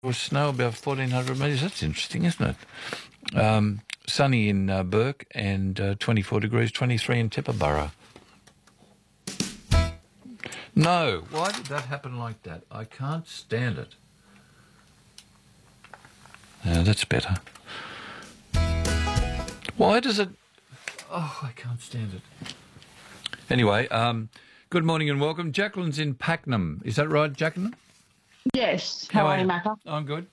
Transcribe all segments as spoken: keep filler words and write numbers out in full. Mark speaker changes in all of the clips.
Speaker 1: was snow about fourteen hundred metres. That's interesting, isn't it? Um, sunny in uh, Burke and uh, twenty-four degrees, twenty-three in Tepperaborough. No, why did that happen like that? I can't stand it. Yeah, that's better. Why does it... Oh, I can't stand it. Anyway, um, good morning and welcome. Jacqueline's in Pakenham. Is that right, Jacqueline?
Speaker 2: Yes. How, How are you, Macca?
Speaker 1: I'm good.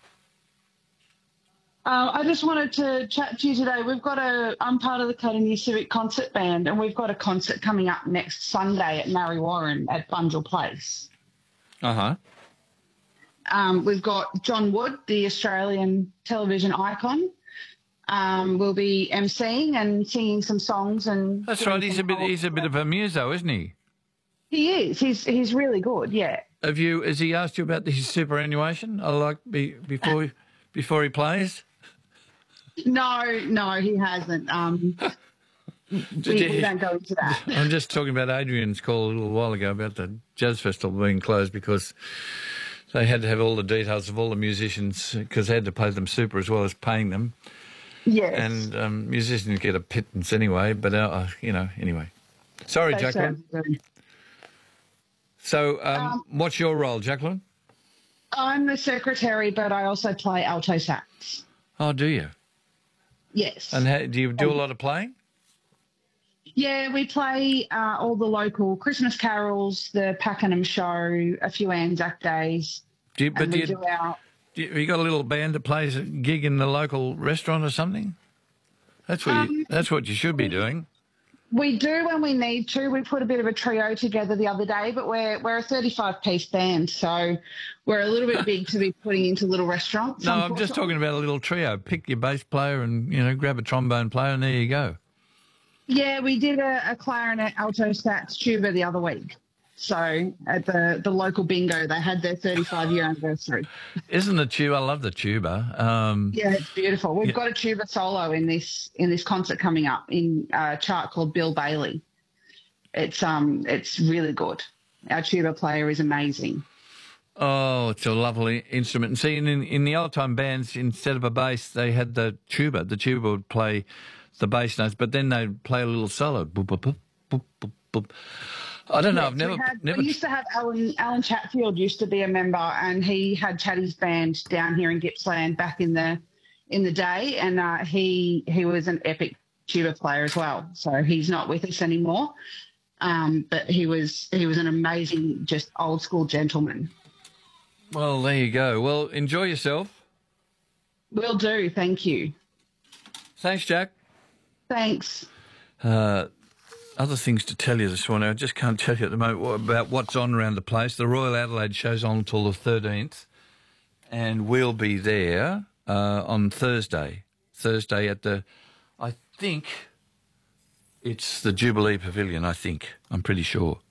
Speaker 2: Uh, I just wanted to chat to you today. We've got a, I'm part of the Cuddy Civic Concert Band, and we've got a concert coming up next Sunday at Mary Warren at Bunjil Place.
Speaker 1: Uh-huh.
Speaker 2: Um, we've got John Wood, the Australian television icon. Um, we'll be emceeing and singing some songs. And
Speaker 1: that's right. He's a bit. He's a bit of a muso, isn't he?
Speaker 2: He is. He's he's really good. Yeah.
Speaker 1: Have you? Has he asked you about his superannuation? I like be, before before he plays.
Speaker 2: No, no, he hasn't. Um, we, we don't go into that.
Speaker 1: I'm just talking about Adrian's call a little while ago about the jazz festival being closed because they had to have all the details of all the musicians because they had to pay them super as well as paying them.
Speaker 2: Yes.
Speaker 1: And um, musicians get a pittance anyway, but, uh, you know, anyway. Sorry, That's Jacqueline. Right. So um, um, what's your role, Jacqueline?
Speaker 2: I'm the secretary, but I also play alto sax.
Speaker 1: Oh, do you?
Speaker 2: Yes.
Speaker 1: And how, do you do a lot of playing?
Speaker 2: Yeah, we play uh, all the local Christmas carols, the Pakenham show, a few Anzac days.
Speaker 1: Do you, but
Speaker 2: and
Speaker 1: do
Speaker 2: we
Speaker 1: you,
Speaker 2: do our...
Speaker 1: Have you got a little band that plays a gig in the local restaurant or something? That's what
Speaker 2: um,
Speaker 1: you, that's what you should be doing.
Speaker 2: We do when we need to. We put a bit of a trio together the other day, but we're we're a thirty-five piece band, so we're a little bit big to be putting into little restaurants.
Speaker 1: No, I'm just talking about a little trio. Pick your bass player and, you know, grab a trombone player and there you go. Yeah,
Speaker 2: we did a, a clarinet, alto sax, tuba the other week. So at the, the local bingo, they had their thirty-five year anniversary.
Speaker 1: Isn't the tuba? I love the tuba. Um,
Speaker 2: yeah, it's beautiful. We've yeah. got a tuba solo in this in this concert coming up in a chart called Bill Bailey. It's um it's really good. Our tuba player is amazing.
Speaker 1: Oh, it's a lovely instrument. And see, in in the old time bands, instead of a bass, they had the tuba. The tuba would play the bass notes, but then they'd play a little solo. Boop, boop, boop, boop, boop, boop. I don't know.
Speaker 2: Yes,
Speaker 1: I've never,
Speaker 2: we, had,
Speaker 1: never.
Speaker 2: we used to have Alan, Alan Chatfield used to be a member, and he had Chatty's band down here in Gippsland back in the in the day, and uh, he he was an epic tuba player as well. So he's not with us anymore, um, but he was he was an amazing, just old school gentleman.
Speaker 1: Well, there you go. Well, enjoy yourself.
Speaker 2: Will do. Thank you.
Speaker 1: Thanks, Jack.
Speaker 2: Thanks.
Speaker 1: Uh, Other things to tell you this morning. I just can't tell you at the moment about what's on around the place. The Royal Adelaide show's on until the thirteenth, and we'll be there uh, on Thursday. Thursday at the, I think it's the Jubilee Pavilion, I think. I'm pretty sure.